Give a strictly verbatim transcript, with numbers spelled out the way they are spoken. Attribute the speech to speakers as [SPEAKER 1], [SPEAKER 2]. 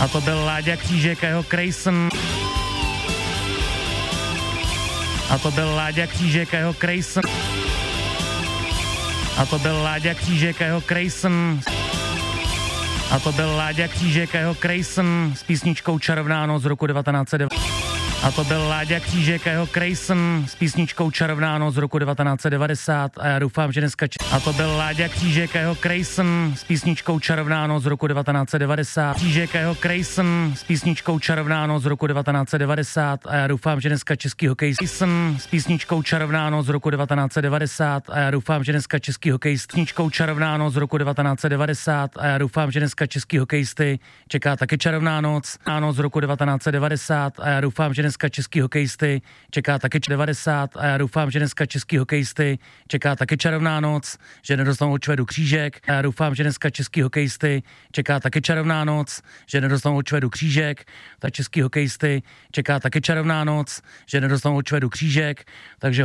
[SPEAKER 1] A to byl Láďa Křížek a jeho Krejsen. A to byl Láďa Křížek a jeho Krejsen. A to byl Láďa Křížek a jeho Krejsen. A to byl Láďa Křížek a jeho Krejsen s písničkou Čarovná noc z roku devatenáct set devadesát. A to byl Láďa Křížek a jeho Krejsen s písničkou Čarovná noc z roku devatenáct set devadesát. A já doufám, že dneska... Č- a to byl Láďa Křížek a jeho Krejsen s písničkou Čarovná noc z roku devatenáct set devadesát. Křížek a jeho Krejsen s písničkou Čarovná noc z roku devatenáct set devadesát. A já doufám, že dneska český hokej s písničkou Čarovná noc z roku devatenáct set devadesát. A já doufám, že dneska český hokej s písničkou Čarovná noc z roku devatenáct set devadesát. A já doufám, že dneska český hokejisty čeká taky Čarovná noc. A noc z roku devatenáct set devadesát. A já doufám, že dneska český hokejisty čeká taky devadesát. A já doufám, že dneska český hokejisty čeká taky Čarovná noc, že nedostanou od Švedu křížek. A já doufám, že dneska český hokejisty čeká taky Čarovná noc, že nedostanou od Švedu křížek. Tak český hokejisty čeká taky Čarovná noc, že nedostanou od Švedu křížek. Takže